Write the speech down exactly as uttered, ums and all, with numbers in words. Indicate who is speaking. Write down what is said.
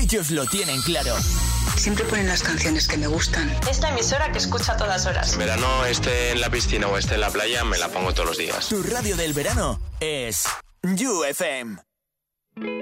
Speaker 1: Ellos lo tienen claro.
Speaker 2: Siempre ponen las canciones que me gustan.
Speaker 3: Es la emisora que escucho a todas horas.
Speaker 4: En verano esté en la piscina o esté en la playa, me la pongo todos los días.
Speaker 1: Tu radio del verano es You F M.